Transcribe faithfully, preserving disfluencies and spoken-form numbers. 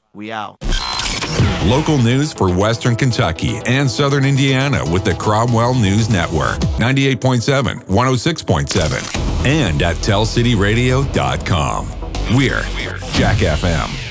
We out. Local news for Western Kentucky and Southern Indiana with the Cromwell News Network. ninety-eight point seven, one oh six point seven. And at tell city radio dot com. We're Jack F M.